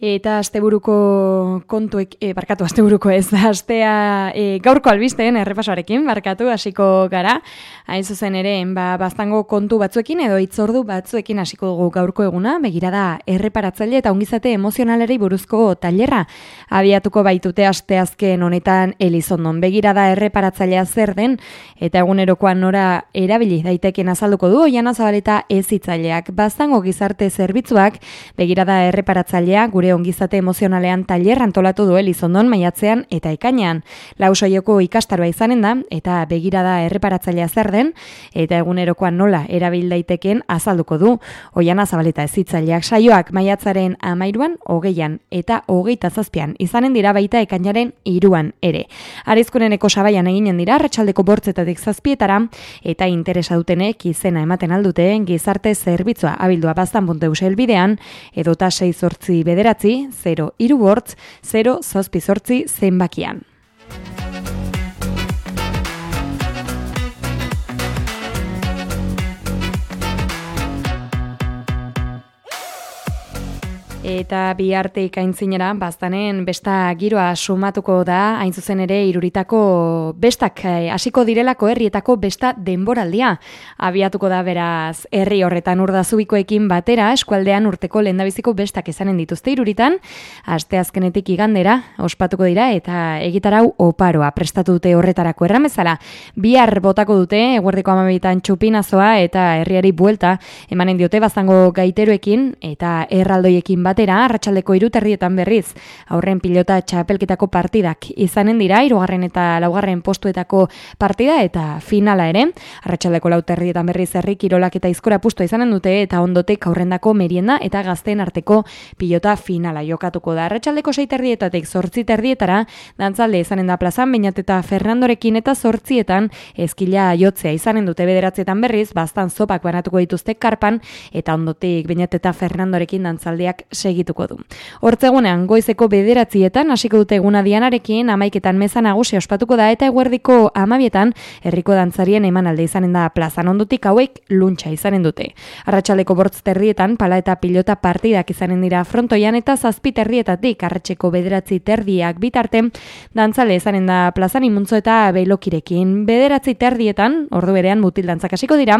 Eta asteburuko kontuek, asteburuko ez, astea gaurko albisteen errepasoarekin hasiko gara. Hain zuzen ere, baztango kontu batzuekin edo hitzordu batzuekin hasiko dugu gaurko eguna, begirada erreparatzaile eta ongizate emozionaleri buruzko tailerra. Abiatuko baitute asteazken honetan Elizondon. Begirada erreparatzailea zer den eta egunerokoan nora erabili daiteken azalduko du Oiana Zabaleta hezitzaileak. Baztango gizarte zerbitzuak begirada erreparatzailea gure ongizate emozionalean tailerra antolatu du Elizondon maiatzean eta ekainean. Lausoioko ikastaroa izanen da eta begirada erreparatzailea zer den eta egunerokoan nola erabil daiteken azalduko du Oiana Zabaleta hezitzaileak. Saioak maiatzaren 13an, 20an eta 27an izanen dira baita ekainaren 3an ere. Arizkuneneko sabaian eginen dira arratsaldeko 8 zazpietara eta interesa dutenek izena ematen aldute gizarte zerbitzua abildua baztan.eus helbidean edota 689 038 078 zenbakian. Eta biharte ikaintzinera, baztanen besta giroa sumatuko da, hain zuzen ere iruritako bestak hasiko direlako herrietako besta denboraldia. Abiatuko da beraz herri horretan Urdazubikoekin batera, eskualdean urteko lehendabiziko bestak izanen dituzte Iruritan, asteazkenetik igandera ospatuko dira eta egitarau oparoa prestatu dute horretarako erramezala. Bihar botako dute eguerdiko 12an txupinazoa eta herriari buelta emanen diote baztango gaiteroekin eta erraldoiekin batera, arratsaldeko 3:00 berriz, aurren pilota txapelketako partidak izanen dira, 3. eta 4. postuetako partida eta finala ere, arratsaldeko 4:00 berriz herri kirolak eta izkora pustua izanen dute eta ondotek aurrendako merienda eta gazteen arteko pilota finala jokatuko da. Arratsaldeko 6:30 8:30 dantzalde izanen da plazan, Beñat eta Fernandorekin eta 8:00 eskila jotzea izanen dute. 9:00 berriz, baztan zopak banatuko dituzte karpan eta ondotik Beñat eta Fernandorekin dantzaldeak segituko du. Hortzegunean goizeko 9:00 hasiko dute eguna Dianarekin, 11:00 meza nagusia ospatuko da eta eguerdiko 12:00 herriko dantzarien emanalde izanen da plazan. Ondotik hauek luntxa izanen dute. Arratsaldeko 8:30 pala eta pilota partidak izanen dira frontoian eta 7:30 arratseko 9:30 bitarte dantzale izanen da plazan Imuntzo eta Belokirekin. 9:30 ordu berean mutil dantzak hasiko dira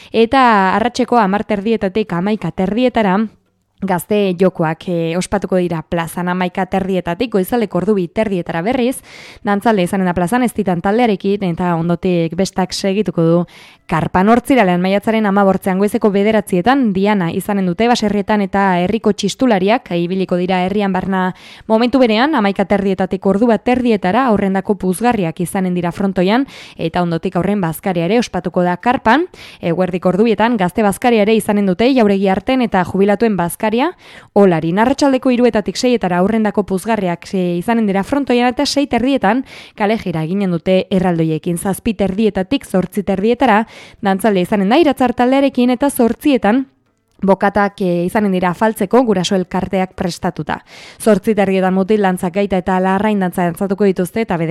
eta arratseko 10:30 11:30 gazte jokoak ospatuko dira plazan 11:30 goizaleko 2:30 berriz, dantzalde izanen da plazan ez ditan taldearekin eta ondotik bestak segituko du karpan. Hortziralean maiatzaren 15 goizeko 9:00 Diana izanen dute baserrietan eta herriko txistulariak ibiliko dira herrian barna momentu berean 11:30 1:30 aurrendako puzgarriak izanen dira frontoian eta ondotik aurren bazkaria ere ospatuko da karpan. Eguerdiko 2:00 gazte bazkaria ere izanen dute jauregi arten eta jubilatuen bazkaria Olarin. Arratsaldeko 3:00 6:00 aurrendako puzgarriak izanen dira frontoian eta 6:30 kalejira eginen dute erraldoiekin. 7:30 8:30 dantzalde izanen da iratzar taldearekin eta 8:00 bokatak izanen dira afaltzeko guraso elkarteak prestatuta. 8:30 mutil dantzak gaita eta larrain dantza dantzatuko dituzte eta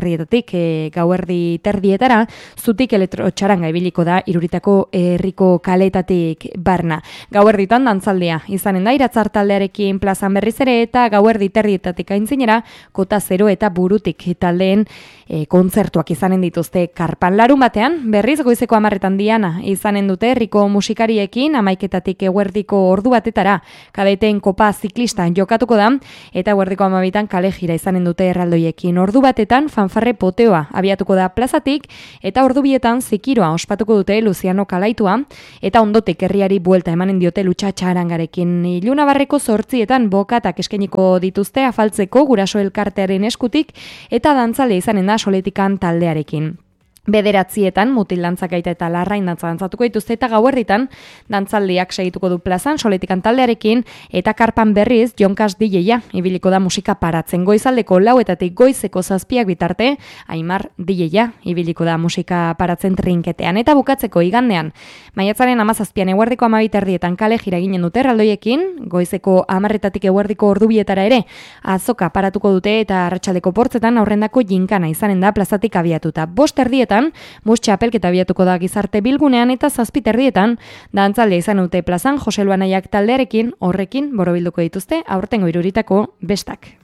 9:30 gauerdi 3:00 zutik elektrotxaranga ibiliko da Iruritako herriko kaletatik barna. Gauerditan dantzaldia izanen da iratzar taldearekin plazan berriz ere eta gauerdi 3:00 aintzinera kota 0 eta burutik taldeen kontzertuak izanen dituzte karpan. Larun batean berriz goizeko 10:00 Diana izanen dute herriko musikariekin 11:00 eguerdiko ordu batetara kadeten kopa ziklistan jokatuko da eta eguerdiko 12:00 kalejira izanen dute erraldoiekin. Ordu batetan fanfarre poteoa abiatuko da plazatik eta ordu 2:00 zikiroa ospatuko dute Luziano Kalaitua eta ondotik herriari buelta emanen diote Lutxa Txarangarekin. Ilunabarreko 8:00 bokatak eskainiko dituzte afaltzeko guraso elkartearen eskutik eta dantzale izanen da Soletikan taldearekin. 9:00 mutil dantzak gaita eta larrain dantza dantzatuko dituzte eta gauerditan dantzaldiak segituko du plazan Soletikan taldearekin eta karpan berriz Jonkas DJ-a ibiliko da musika paratzen. Goizaldeko 4:00 goizeko 7:00 bitarte Aimar DJ-a ibiliko da musika paratzen trinketean eta bukatzeko igandean maiatzaren 17an eguerdiko 12:30 kalejira eginen dute erraldoiekin, goizeko 10:00 eguerdiko ordu 2:00 ere azoka paratuko dute eta arratsaldeko 8:00 aurrendako jinkana izanen da plazatik abiatuta. 5:30 2:30 mus txapelketa abiatuko da Gizarte Bilgunean eta 7:30 dantzaldia izan dute plazan Jose Luanaiak taldearekin, horrekin borobilduko dituzte aurtengo iruritako bestak.